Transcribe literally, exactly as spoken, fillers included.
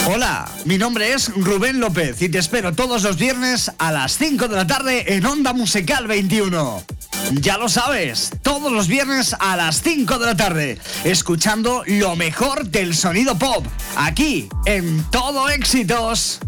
Hola, mi nombre es Rubén López y te espero todos los viernes a las cinco de la tarde en Onda Musical veintiuno. Ya lo sabes, todos los viernes a las cinco de la tarde, escuchando lo mejor del sonido pop, aquí en Todo Éxitos.